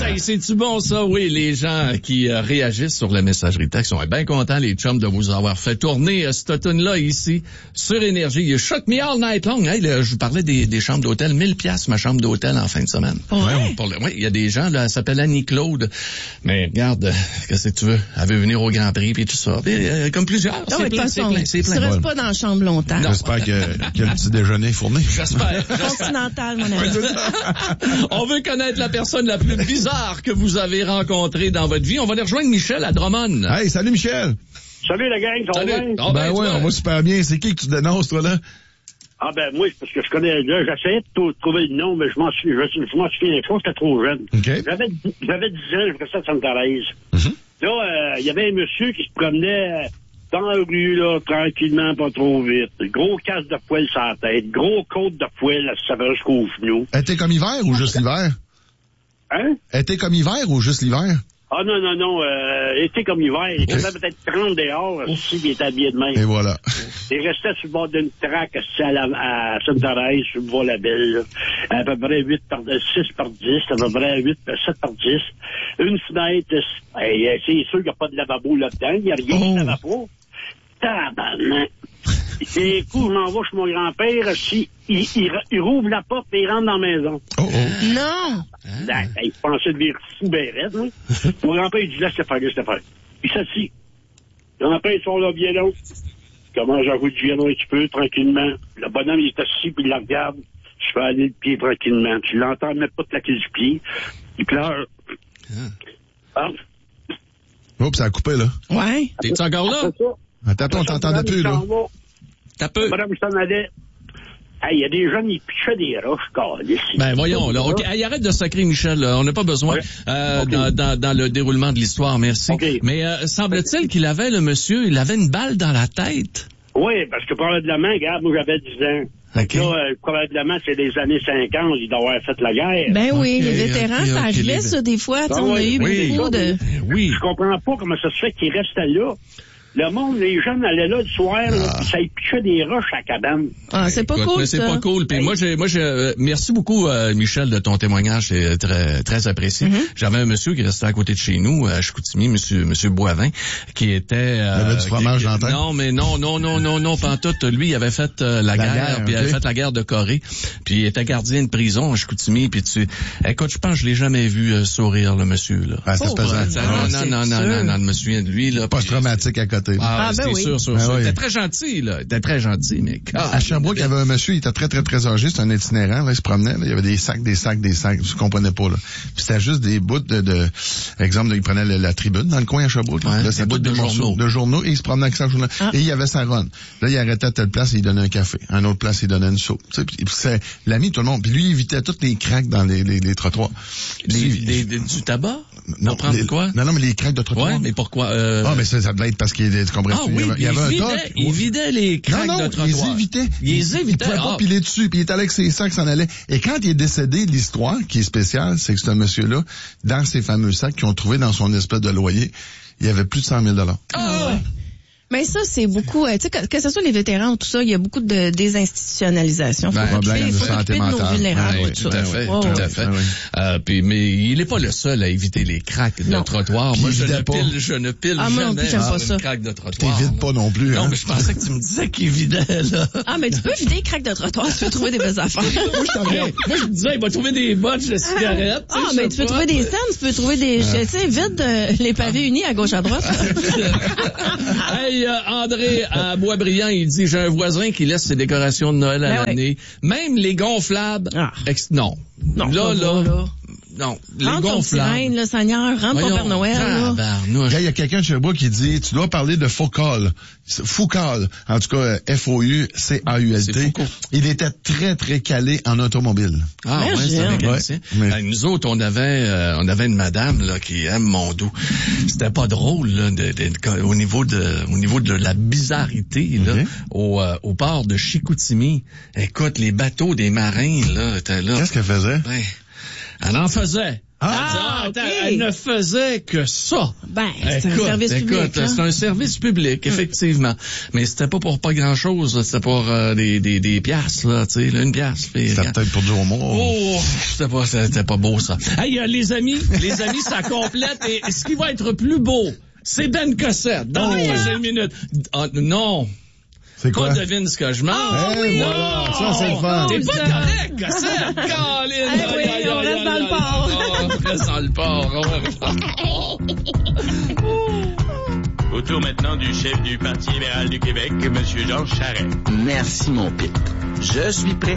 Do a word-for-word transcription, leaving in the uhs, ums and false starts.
Hey, c'est-tu bon ça? Oui, les gens qui euh, réagissent sur la messagerie texte sont bien contents, les chums, de vous avoir fait tourner euh, cette automne-là ici, sur Énergie. Il y a Shock Me All Night Long. Hey, là, je vous parlais des, des chambres d'hôtel. mille piastres, ma chambre d'hôtel en fin de semaine. Ouais. Pour le, oui, il y a des gens, là, elle s'appelle Annie-Claude. Mais regarde, euh, qu'est-ce que tu veux? Elle veut venir au Grand Prix, puis tout ça. Puis, euh, comme plusieurs. Non, c'est, mais de plein, toute c'est façon, plein, c'est tu plein. restes pas dans la chambre longtemps. Non. J'espère que, qu'il y a le petit déjeuner fourni. J'espère. Continental, mon ami. On veut connaître la personne la plus bizarre que vous avez rencontrée dans votre vie. On va aller rejoindre Michel à Drummond. Hey, salut Michel. Salut la gang, ça va bien? Oh, ben ouais, on va super bien. C'est qui que tu dénonces, toi, là? Ah ben moi, c'est parce que je connais, là, j'essayais de t- trouver le nom, mais je m'en suis, je, je m'en souviens, je pense que j'étais trop jeune. OK. J'avais, j'avais dix ans, je restais à Sainte-Thérèse. Mm-hmm. Là, il euh, y avait un monsieur qui se promenait dans la rue, là, tranquillement, pas trop vite. Gros casse de poêle sur la tête, gros côte de poêle, ça va jusqu'au genou. Été comme hiver ou juste l'hiver? Hein? Été comme hiver ou juste l'hiver? Ah non, non, non, euh, été comme hiver, il faisait peut-être trente dehors, si il était habillé de même. Et voilà. Il restait sur le bord d'une traque à, la, à Sainte-Thérèse, sur le Bois-la-Belle, là. À peu près huit par, six par dix, à peu près huit, sept par dix. Une fenêtre, hey, c'est sûr qu'il n'y a pas de lavabo là-dedans, il n'y a rien Oh. de lavabo. Tabarnak. Et du coup, je m'en vais chez mon grand-père, si, il, il, il rouvre la porte et il rentre dans la maison. Oh, oh. Non! Là, il pensait de vivre fou, ben raide, hein. Mon grand-père, il dit, laisse le faire, laisse le faire. Il s'assit. Mon grand-père, il sort le violon. Il commence à jouer du violon un petit peu, tranquillement. Le bonhomme, il est assis, puis il la regarde. Je fais aller le pied tranquillement. Tu l'entends même pas claquer du pied. Il pleure. Ah. Oups, ça a coupé, là. Ouais. T'es-tu encore là? Après ça, Attends, on t'entendait plus, là. T'as peu. Madame s'en allait. Hey, il y a des jeunes, ils pichaient des roches, câlisse. Ben voyons, là, OK. Hey, arrête de sacrer, Michel. Là. On n'a pas besoin Ouais. euh, OK. dans, dans, dans le déroulement de l'histoire, merci. OK. Mais euh, semble-t-il qu'il avait, le monsieur, il avait une balle dans la tête. Oui, parce que probablement, regarde, moi j'avais dix ans. OK. Là, euh, probablement, c'est des années cinquante, il doit avoir fait la guerre. Ben oui, Ok, les vétérans, ok, ça ok, arrivait, les- ça, des fois. Tu sais, on a oui, eu oui. beaucoup de... Oui. Je comprends pas comment ça se fait qu'ils restent là. Le monde, les jeunes allaient là le soir, là, puis ça y pichait des roches à la cabane. Ah, c'est pas Écoute, cool, mais c'est ça. pas cool. Puis moi, j'ai, moi, j'ai, euh, merci beaucoup, euh, Michel, de ton témoignage. C'est très, très apprécié. Mm-hmm. J'avais un monsieur qui restait à côté de chez nous, à Chicoutimi, monsieur, monsieur Boivin, qui était, euh, Il avait du fromage qui- dans la tête? Non, mais non, non, non, non, non, pantoute. Lui, il avait fait euh, la, La guerre, guerre, puis il avait ok. fait la guerre de Corée. Puis il était gardien de prison à Chicoutimi. Puis tu, écoute, je pense que je l'ai jamais vu euh, sourire, le monsieur, là. Ah, c'est Oh, pesant. ouais. Ça, Ah, non, c'est non, non, sûr. non, non, je me souviens de lui, là. puis- Post-traumatique à côté. Ah, Ah, ben c'est oui. sûr, sûr, Ben sûr. oui. Il était très gentil, là. Il était très gentil, mais... À Sherbrooke, il y avait un monsieur, il était très, très, très âgé, c'était un itinérant, là, il se promenait, là, il y avait des sacs, des sacs, des sacs, je comprenais pas, là. Puis c'était juste des bouts de, de exemple, il prenait la, la tribune dans le coin à Sherbrooke, là, Ouais, là des c'était bouts tous de des morceaux journaux. de journaux, et il se promenait avec ça, journal. Ah. Et il y avait sa run. Là, il arrêtait à telle place, et il donnait un café. À une autre place, il donnait une soupe. Tu sais, puis c'est l'ami de tout le monde. Puis lui, il évitait toutes les craques dans les, les, les trottoirs. Des, Puis- des- des- du tabac? non, Pour prendre les- quoi? Non, non, mais les craques de trottoir. Ouais, mais pourquoi? Euh... Ah, mais ça, ça devait être parce qu'il tu comprends, Ah il y oui, avait, il y avait un vidait, doc. il vidait les craques Non, non, de trottoir. il les évitait. Il les Il évitait. pouvait pas Ah. piler dessus, puis il est allé avec ses sacs, s'en allait. Et quand il est décédé, l'histoire qui est spéciale, c'est que ce monsieur-là, dans ces fameux sacs qu'ils ont trouvé dans son espèce de loyer, il y avait plus de cent mille dollars. Ah! Mais ça, c'est beaucoup, euh, tu sais, que, que ce soit les vétérans ou tout ça, il y a beaucoup de désinstitutionnalisation. Faut Ben, s'occuper- problème de faut santé s'occuper de nos mentale. vulnérables. Ouais, tout tout ça. à fait, Ouais, tout ouais. à fait. ouais, ouais. Euh, puis, mais il n'est pas le seul à éviter les craques de Non. trottoir. Puis Moi, il je ne vidait pas. pile, je ne pile Ah, moi non jamais plus, j'aime pas une ça. craque de trottoir. T'évites pas non plus, Non, hein. mais je pensais que tu me disais qu'il vidait, là. Ah, mais tu peux vider les craques de trottoir, tu peux trouver des belles affaires. Hey, moi, je me disais, il va trouver des botches de cigarettes. tu sais, Ah, je mais sais tu peux pas. trouver des scènes, tu peux trouver des, tu sais, vide euh, les pavés unis à gauche à droite. Hey, euh, André, à Boisbriand, il dit, j'ai un voisin qui laisse ses décorations de Noël à Ben l'année. Même les gonflables. Ah. Ex- non. Non, là, pas là, moi, là. non. Les Rentre ton petit gonflables. reine, le Seigneur, rentre ton Voyons, Père Noël, là. tabarnouche. Là, il y a quelqu'un de Sherbrooke qui dit, tu dois parler de Foucault. Foucault, en tout cas, F O U C A U L C'est T. Foucault. Il était très, très calé en automobile. Ah ouais, Imagine. c'est un mécanicien. Ouais, mais- Ben, nous autres, on avait euh, on avait une madame là qui aime mon dos. C'était pas drôle là, de, de- au niveau de au niveau de la bizarreté là, Ok. au euh, au port de Chicoutimi. Écoute, les bateaux des marins là, étaient là. Qu'est-ce qu'elle faisait? Ben, elle en faisait. Ah, attends, ok. elle ne faisait que ça. Ben, c'est un Écoute, service écoute, public. hein. c'est un service public, effectivement. Mais c'était pas pour pas grand-chose, là. C'était pour euh, des, des, des piastres, là, tu sais, là, une piastre. puis, C'était regarde. peut-être pour dire au mot. Oh, c'était pas, c'était pas beau, ça. Hey, euh, les amis, les amis, ça complète. Et ce qui va être plus beau, c'est Ben Cossette dans Oh, les yeah. prochaines minutes. Ah, non. C'est quoi? Pas devine ce que je mange. Ah, Eh, oui, voilà, non. ça, c'est le fun. T'es Oh, pas ça. correct, Cossette. Colin. Eh oui, Aïe, aïe, on aïe, reste aïe, dans le aïe, port. aïe, On reste dans le port. Au tour maintenant du chef du Parti libéral du Québec, M. Jean Charest. Merci, mon Pete. Je suis prêt.